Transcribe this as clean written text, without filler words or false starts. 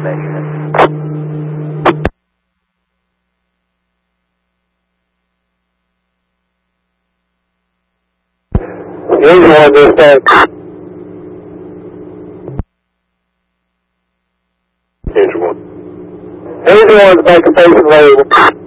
measurements. Engine 1 dispatch. Engine 1. Engine 1's back to face available.